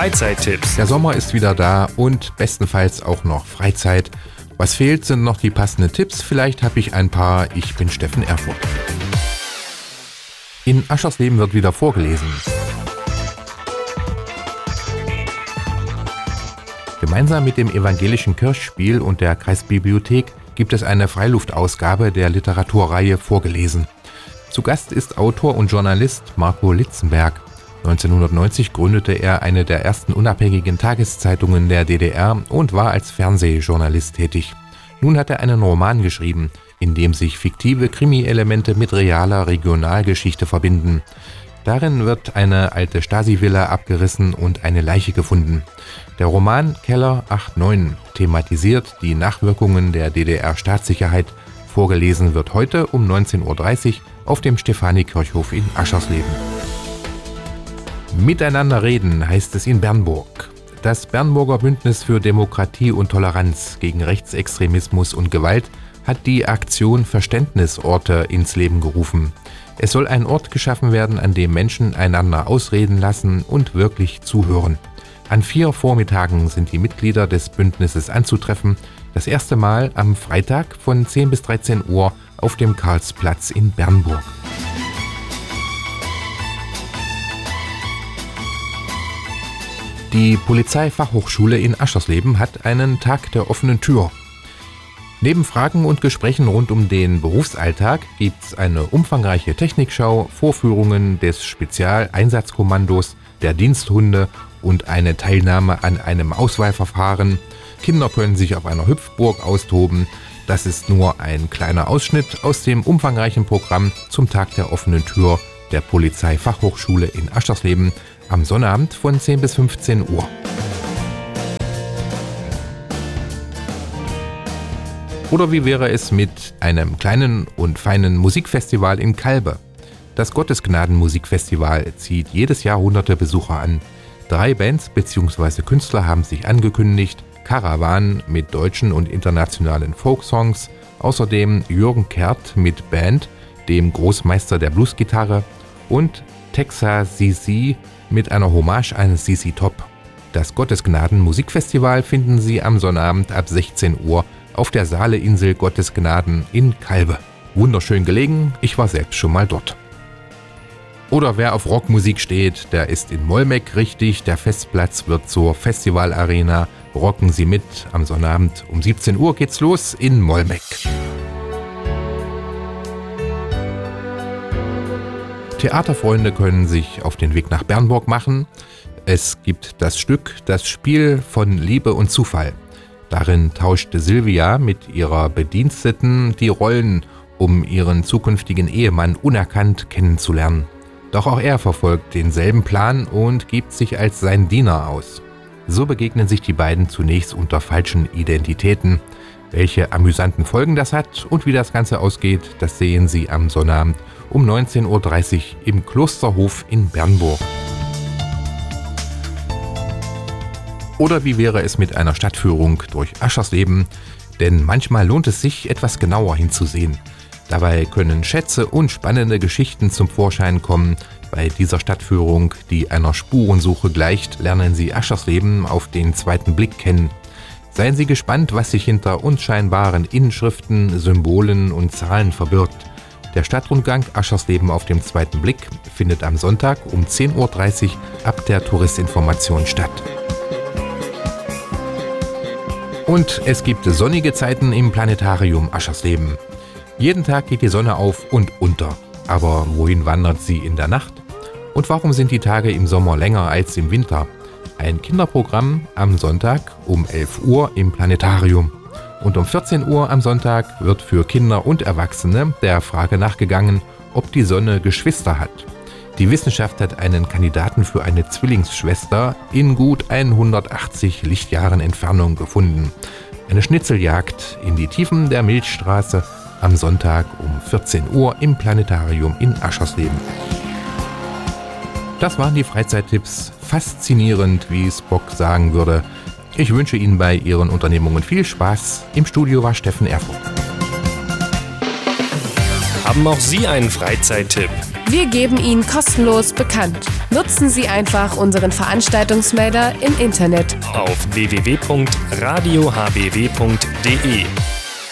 Freizeittipps. Der Sommer ist wieder da und bestenfalls auch noch Freizeit. Was fehlt, sind noch die passenden Tipps. Vielleicht habe ich ein paar. Ich bin Steffen Erfurt. In Aschersleben wird wieder vorgelesen. Gemeinsam mit dem Evangelischen Kirchspiel und der Kreisbibliothek gibt es eine Freiluftausgabe der Literaturreihe Vorgelesen. Zu Gast ist Autor und Journalist Marco Litzenberg. 1990 gründete er eine der ersten unabhängigen Tageszeitungen der DDR und war als Fernsehjournalist tätig. Nun hat er einen Roman geschrieben, in dem sich fiktive Krimi-Elemente mit realer Regionalgeschichte verbinden. Darin wird eine alte Stasi-Villa abgerissen und eine Leiche gefunden. Der Roman Keller 89 thematisiert die Nachwirkungen der DDR-Staatssicherheit. Vorgelesen wird heute um 19:30 Uhr auf dem Stefani-Kirchhof in Aschersleben. Miteinander reden heißt es in Bernburg. Das Bernburger Bündnis für Demokratie und Toleranz gegen Rechtsextremismus und Gewalt hat die Aktion Verständnisorte ins Leben gerufen. Es soll ein Ort geschaffen werden, an dem Menschen einander ausreden lassen und wirklich zuhören. An 4 Vormittagen sind die Mitglieder des Bündnisses anzutreffen. Das erste Mal am Freitag von 10 bis 13 Uhr auf dem Karlsplatz in Bernburg. Die Polizeifachhochschule in Aschersleben hat einen Tag der offenen Tür. Neben Fragen und Gesprächen rund um den Berufsalltag gibt es eine umfangreiche Technikschau, Vorführungen des Spezialeinsatzkommandos, der Diensthunde und eine Teilnahme an einem Auswahlverfahren. Kinder können sich auf einer Hüpfburg austoben. Das ist nur ein kleiner Ausschnitt aus dem umfangreichen Programm zum Tag der offenen Tür der Polizeifachhochschule in Aschersleben am Sonnabend von 10 bis 15 Uhr. Oder wie wäre es mit einem kleinen und feinen Musikfestival in Calbe? Das Gottesgnaden-Musikfestival zieht jedes Jahr hunderte Besucher an. 3 Bands bzw. Künstler haben sich angekündigt: Karawan mit deutschen und internationalen Folksongs, außerdem Jürgen Kert mit Band, dem Großmeister der Bluesgitarre, und Texas ZZ mit einer Hommage an ZZ Top. Das Gottesgnaden-Musikfestival finden Sie am Sonnabend ab 16 Uhr auf der Saaleinsel Gottesgnaden in Calbe. Wunderschön gelegen, ich war selbst schon mal dort. Oder wer auf Rockmusik steht, der ist in Mollmeck richtig. Der Festplatz wird zur Festivalarena. Rocken Sie mit. Am Sonnabend um 17 Uhr geht's los in Mollmeck. Theaterfreunde können sich auf den Weg nach Bernburg machen. Es gibt das Stück Das Spiel von Liebe und Zufall. Darin tauscht Silvia mit ihrer Bediensteten die Rollen, um ihren zukünftigen Ehemann unerkannt kennenzulernen. Doch auch er verfolgt denselben Plan und gibt sich als sein Diener aus. So begegnen sich die beiden zunächst unter falschen Identitäten. Welche amüsanten Folgen das hat und wie das Ganze ausgeht, das sehen Sie am Sonnabend um 19:30 Uhr im Klosterhof in Bernburg. Oder wie wäre es mit einer Stadtführung durch Aschersleben? Denn manchmal lohnt es sich, etwas genauer hinzusehen. Dabei können Schätze und spannende Geschichten zum Vorschein kommen. Bei dieser Stadtführung, die einer Spurensuche gleicht, lernen Sie Aschersleben auf den zweiten Blick kennen. Seien Sie gespannt, was sich hinter unscheinbaren Inschriften, Symbolen und Zahlen verbirgt. Der Stadtrundgang Aschersleben auf dem zweiten Blick findet am Sonntag um 10:30 Uhr ab der Touristinformation statt. Und es gibt sonnige Zeiten im Planetarium Aschersleben. Jeden Tag geht die Sonne auf und unter. Aber wohin wandert sie in der Nacht? Und warum sind die Tage im Sommer länger als im Winter? Ein Kinderprogramm am Sonntag um 11 Uhr im Planetarium. Und um 14 Uhr am Sonntag wird für Kinder und Erwachsene der Frage nachgegangen, ob die Sonne Geschwister hat. Die Wissenschaft hat einen Kandidaten für eine Zwillingsschwester in gut 180 Lichtjahren Entfernung gefunden. Eine Schnitzeljagd in die Tiefen der Milchstraße am Sonntag um 14 Uhr im Planetarium in Aschersleben. Das waren die Freizeittipps. Faszinierend, wie Spock sagen würde. Ich wünsche Ihnen bei Ihren Unternehmungen viel Spaß. Im Studio war Steffen Erfurt. Haben auch Sie einen Freizeittipp? Wir geben ihn kostenlos bekannt. Nutzen Sie einfach unseren Veranstaltungsmelder im Internet auf www.radiohbw.de.